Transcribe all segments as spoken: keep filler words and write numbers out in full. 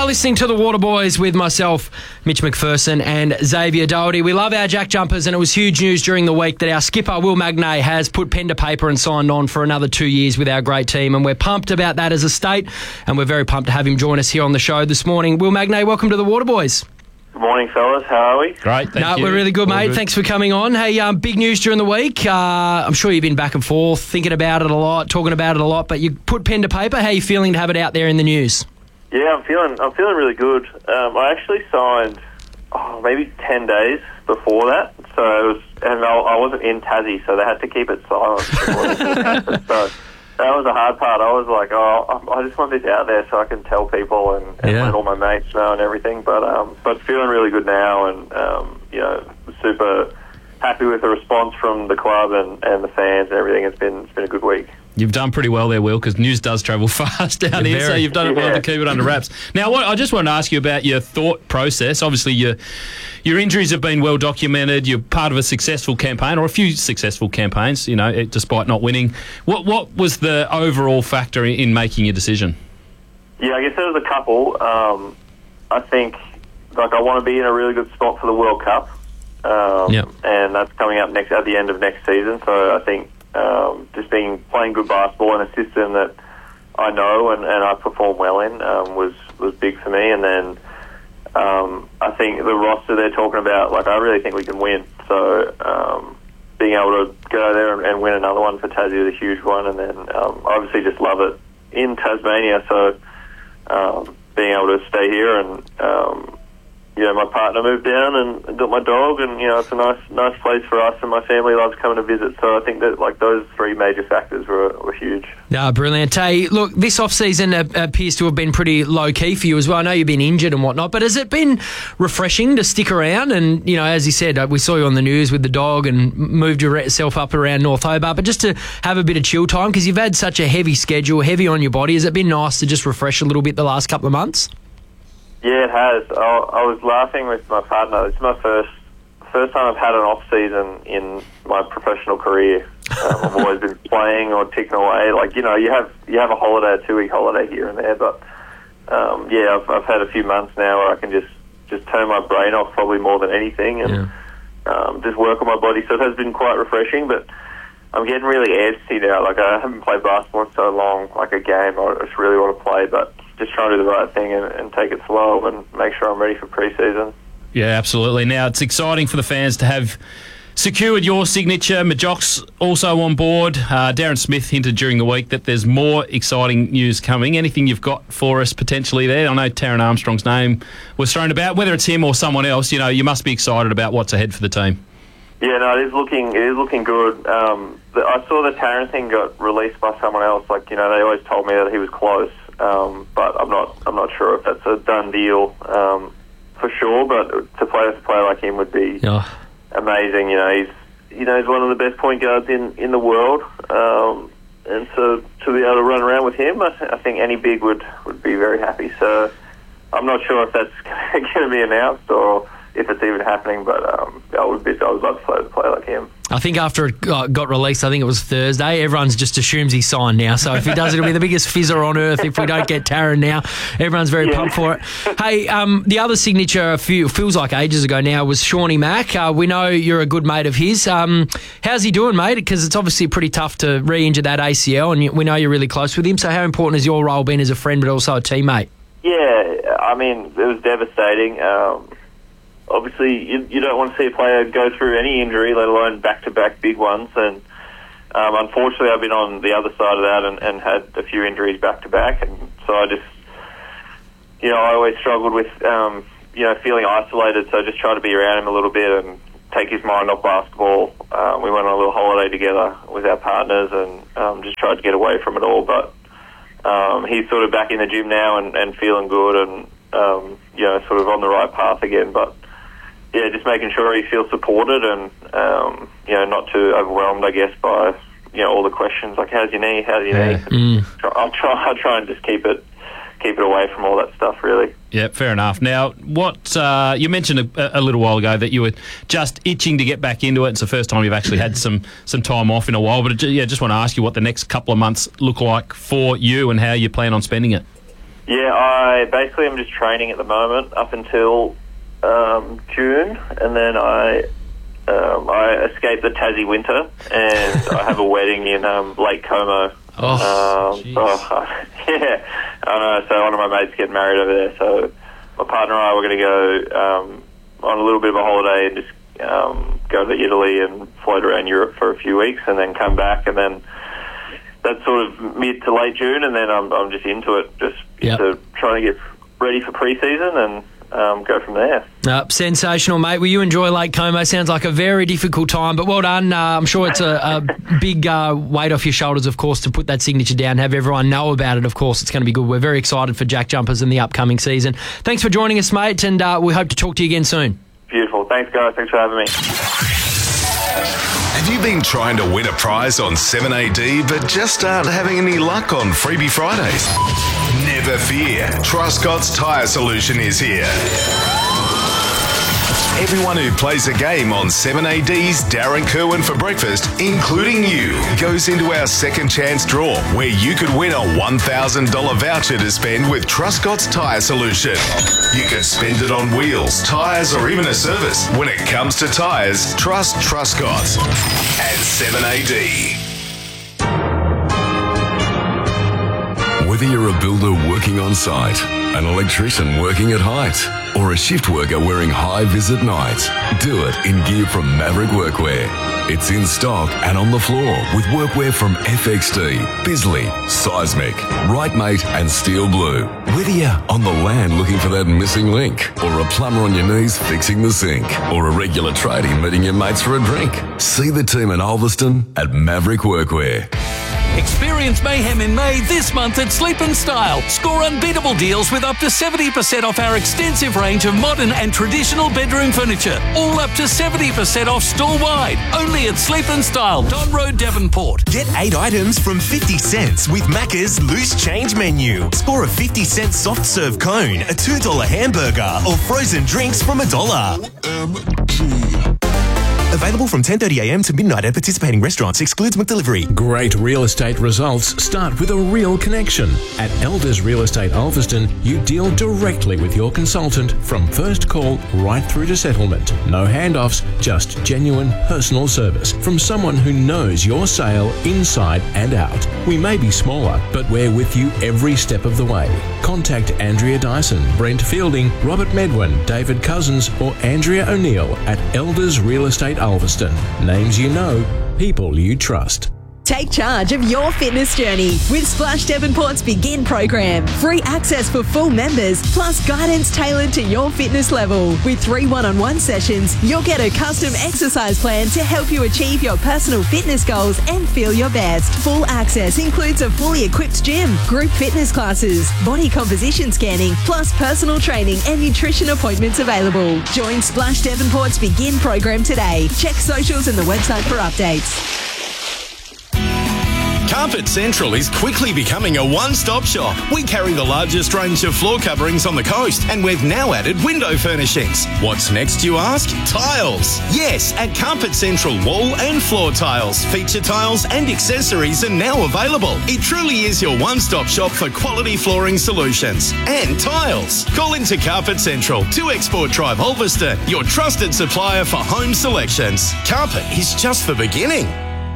are listening to The Water Boys with myself, Mitch McPherson, and Xavier Doherty. We love our Jack Jumpers, and it was huge news during the week that our skipper, Will Magnay, has put pen to paper and signed on for another two years with our great team, and we're pumped about that as a state, and we're very pumped to have him join us here on the show this morning. Will Magnay, welcome to The Water Boys. Good morning, fellas. How are we? Great, thank no, you. We're really good, All mate. good. Thanks for coming on. Hey, um, big news during the week. Uh, I'm sure you've been back and forth, thinking about it a lot, talking about it a lot, but you put pen to paper. How are you feeling to have it out there in the news? Yeah, I'm feeling. I'm feeling really good. Um, I actually signed oh, maybe ten days before that, so it was, and I, I wasn't in Tassie, so they had to keep it silent. So that was the hard part. I was like, oh, I just want this out there so I can tell people and, and Yeah. let all my mates know and everything. But um, but feeling really good now, and um, you know, super happy with the response from the club and, and the fans and everything. It's been it's been a good week. You've done pretty well there, Will, because news does travel fast down Yeah, here, so very. you've done it well Yeah. to keep it under wraps. Now, what I just wanted to ask you about your thought process. Obviously, your your injuries have been well documented. You're part of a successful campaign, or a few successful campaigns, you know, it, despite not winning. What what was the overall factor in, in making your decision? Yeah, I guess there was a couple. Um, I think, like, I want to be in a really good spot for the World Cup, um, Yep. and that's coming up next at the end of next season. So I think um, just being playing good basketball in a system that I know and, and I perform well in um, was was big for me. And then um, I think the roster they're talking about, like, I really think we can win. So um, being able to go there and, and win another one for Tassie is a huge one. And then um, obviously just love it in Tasmania. So um, being able to stay here and um, you know, my partner moved down and, and got my dog, and you know, it's a nice, nice place for us, and my family loves coming to visit. So I think that like those three major factors were, were huge. No, brilliant. Hey, look, this off-season uh, appears to have been pretty low-key for you as well. I know you've been injured and whatnot, but has it been refreshing to stick around? And, you know, as you said, uh, we saw you on the news with the dog and moved yourself up around North Hobart, but just to have a bit of chill time, because you've had such a heavy schedule, heavy on your body, has it been nice to just refresh a little bit the last couple of months? Yeah, it has. I, I was laughing with my partner. It's my first first time I've had an off season in my professional career. Um, I've always been playing or ticking away. Like, you know, you have you have a holiday, a two week holiday here and there, but um, yeah, I've, I've had a few months now where I can just, just turn my brain off probably more than anything, and Yeah. um, just work on my body. So it has been quite refreshing, but I'm getting really antsy now. Like, I haven't played basketball in so long, like a game. I just really want to play, but just trying to do the right thing and, and take it slow and make sure I'm ready for pre-season. Yeah, absolutely. Now, it's exciting for the fans to have secured your signature. Majok's also on board. Uh, Darren Smith hinted during the week that there's more exciting news coming. Anything you've got for us potentially there? I know Taron Armstrong's name was thrown about. Whether it's him or someone else, you know, you must be excited about what's ahead for the team. Yeah, no, it is looking it is looking good. Um, the, I saw the Taron thing got released by someone else. Like, you know, they always told me that he was close, um, but I'm not I'm not sure if that's a done deal um, for sure. But to play with a player like him would be Yeah. amazing. You know, he's you know he's one of the best point guards in, in the world, um, and so to be able to run around with him, I, th- I think any big would, would be very happy. So I'm not sure if that's going to be announced or if it's even happening, but um, I would be I would love to play with a player like him. I think after it got got released, I think it was Thursday, everyone's just assumes he's signed now. So if he does, it'll be the biggest fizzer on earth if we don't get Taron now. Everyone's very Yeah. pumped for it. Hey, um, the other signature, a few, feels like ages ago now, was Shawnee Mack. Uh, we know you're a good mate of his. Um, how's he doing, mate? Because it's obviously pretty tough to re-injure that A C L, and you, we know you're really close with him. So how important has your role been as a friend but also a teammate? Yeah, I mean, it was devastating. Um, obviously, you, you don't want to see a player go through any injury, let alone back-to-back big ones. And um, unfortunately, I've been on the other side of that and, and had a few injuries back-to-back. And so I just, you know, I always struggled with, um, you know, feeling isolated. So I just tried to be around him a little bit and take his mind off basketball. Um, we went on a little holiday together with our partners and um, just tried to get away from it all. But um, he's sort of back in the gym now and, and feeling good and, um, you know, sort of on the right path again. But yeah, just making sure he feels supported and, um, you know, not too overwhelmed, I guess, by, you know, all the questions like, how's your knee, how's your Yeah. knee? Mm. I'll try, I'll try and just keep it, keep it away from all that stuff, really. Yeah, fair enough. Now, what uh, you mentioned a, a little while ago that you were just itching to get back into it. It's the first time you've actually had some, some time off in a while. But it, yeah, just want to ask you what the next couple of months look like for you and how you plan on spending it. Yeah, I basically am just training at the moment up until um, June, and then I um, I escape the Tassie winter, and I have a wedding in um, Lake Como. Oh, um, so, yeah, I know. So one of my mates getting married over there. So my partner and I were going to go um, on a little bit of a holiday and just um, go to Italy and float around Europe for a few weeks, and then come back, and then that's sort of mid to late June, and then I'm I'm just into it, just Yep. into trying to get ready for pre-season and um, go from there. Uh, sensational, mate. Well, you enjoy Lake Como. Sounds like a very difficult time, but well done. Uh, I'm sure it's a, a big uh, weight off your shoulders, of course, to put that signature down, have everyone know about it. Of course, it's going to be good. We're very excited for Jack Jumpers in the upcoming season. Thanks for joining us, mate, and uh, we hope to talk to you again soon. Beautiful. Thanks, guys. Thanks for having me. Have you been trying to win a prize on seven A D but just aren't having any luck on Freebie Fridays? Never fear. Truscott's Tyre Solution is here. Everyone who plays a game on seven A D's Darren Kerwin for breakfast, including you, goes into our second chance draw where you could win a one thousand dollars voucher to spend with Truscott's Tyre Solution. You can spend it on wheels, tyres or even a service. When it comes to tyres, trust Truscott and seven A D. Whether you're a builder working on site, an electrician working at height, or a shift worker wearing high-vis at night, do it in gear from Maverick Workwear. It's in stock and on the floor with workwear from F X D, Bisley, Seismic, Rightmate and Steel Blue. Whether you're on the land looking for that missing link, or a plumber on your knees fixing the sink, or a regular tradie meeting your mates for a drink, see the team in Ulverston at Maverick Workwear. Experience mayhem in May this month at Sleep and Style. Score unbeatable deals with up to seventy percent off our extensive range of modern and traditional bedroom furniture. All up to seventy percent off store-wide. Only at Sleep and Style, Don Road, Devonport. Get eight items from fifty cents with Macca's Loose Change menu. Score a fifty cent soft serve cone, a two dollar hamburger, or frozen drinks from a dollar. Available from ten thirty a m to midnight at participating restaurants. Excludes McDelivery. Great real estate results start with a real connection. At Elders Real Estate Ulverston, you deal directly with your consultant from first call right through to settlement. No handoffs, just genuine personal service from someone who knows your sale inside and out. We may be smaller, but we're with you every step of the way. Contact Andrea Dyson, Brent Fielding, Robert Medwin, David Cousins, or Andrea O'Neill at Elders Real Estate Ulverston. Names you know, people you trust. Take charge of your fitness journey with Splash Devonport's Begin program. Free access for full members, plus guidance tailored to your fitness level. With three one-on-one sessions, you'll get a custom exercise plan to help you achieve your personal fitness goals and feel your best. Full access includes a fully equipped gym, group fitness classes, body composition scanning, plus personal training and nutrition appointments available. Join Splash Devonport's Begin program today. Check socials and the website for updates. Carpet Central is quickly becoming a one-stop shop. We carry the largest range of floor coverings on the coast, and we've now added window furnishings. What's next, you ask? Tiles. Yes, at Carpet Central, wall and floor tiles, feature tiles and accessories are now available. It truly is your one-stop shop for quality flooring solutions and tiles. Call into Carpet Central, to Export Drive, Ulverston, your trusted supplier for home selections. Carpet is just the beginning.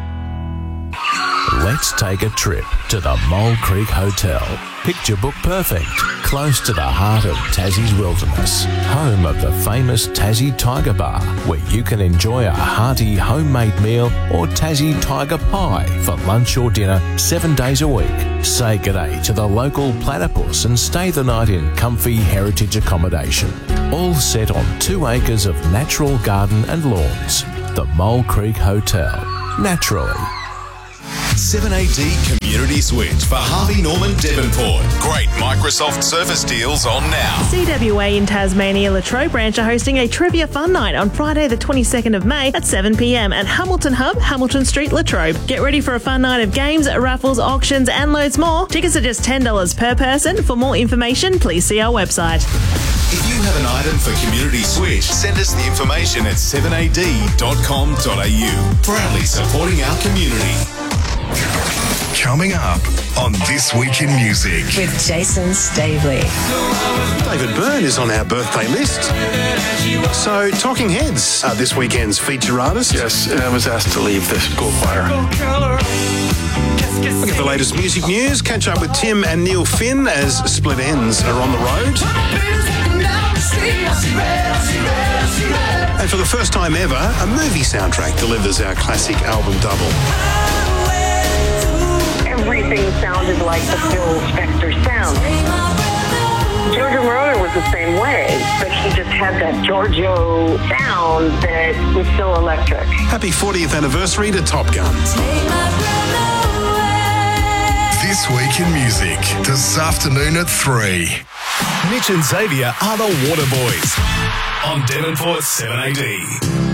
Let's take a trip to the Mole Creek Hotel. Picture book perfect, close to the heart of Tassie's wilderness, home of the famous Tassie Tiger Bar, where you can enjoy a hearty homemade meal or Tassie Tiger Pie for lunch or dinner seven days a week. Say g'day to the local platypus and stay the night in comfy heritage accommodation, all set on two acres of natural garden and lawns. The Mole Creek Hotel, naturally. seven A D Community Switch for Harvey Norman Devonport. Great Microsoft Surface deals on now. C W A in Tasmania Latrobe branch are hosting a trivia fun night on Friday the twenty-second of May at seven p m at Hamilton Hub, Hamilton Street, Latrobe. Get ready for a fun night of games, raffles, auctions and loads more. Tickets are just ten dollars per person. For more information, please see our website. If you have an item for Community Switch, send us the information at seven a d dot com dot a u. Proudly supporting our community. Coming up. on This Week in Music. With Jason Staveley. David Byrne is on our birthday list. So, Talking Heads are this weekend's feature artist. Yes, I was asked to leave the school choir. Look at the latest music news. Catch up with Tim and Neil Finn as Split Ends are on the road. And for the first time ever, a movie soundtrack delivers our classic album double. Everything sounded like the Phil Spector sound. Giorgio Moroder was the same way, but he just had that Giorgio sound that was so electric. Happy fortieth anniversary to Top Gun. This Week in Music, this afternoon at three. Mitch and Xavier are the Water Boys on Devonport's seven A D.